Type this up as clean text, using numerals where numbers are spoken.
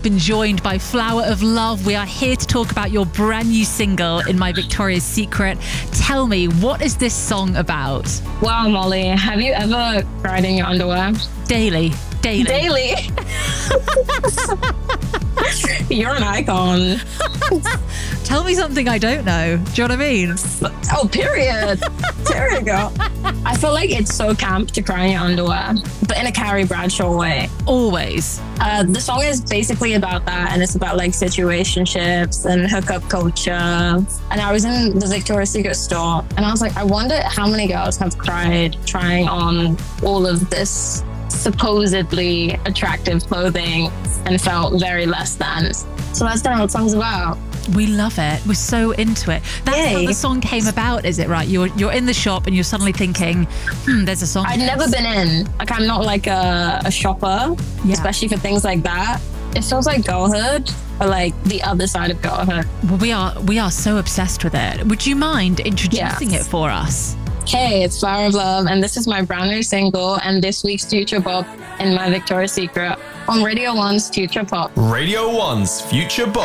been joined by Flower of Love. We are here to talk about your brand new single, In My Victoria's Secret. Tell me, what is this song about? Wow, Molly, have you ever cried in your underwear? Daily. You're an icon. Tell me something I don't know. Do you know what I mean? Oh, period. There you go. I feel like it's so camp to cry in your underwear, but in a Carrie Bradshaw way. Always. The song is basically about that, and it's about like situationships and hookup culture. And I was in the Victoria's Secret store, and I was like, I wonder how many girls have cried trying on all of this supposedly attractive clothing and felt very less than. So that's kind of what the song's about. We love it. We're so into it. That's how the song came about, is it right? You're in the shop and you're suddenly thinking, there's a song. I'd never been in. Like, I'm not like a shopper, especially for things like that. It feels like girlhood, or like the other side of girlhood. Well, we are so obsessed with it. Would you mind introducing it for us? Hey, it's Flower of Love, and this is my brand new single and this week's Future Pop, In My Victoria's Secret, on Radio 1's Future Pop. Radio 1's Future Pop.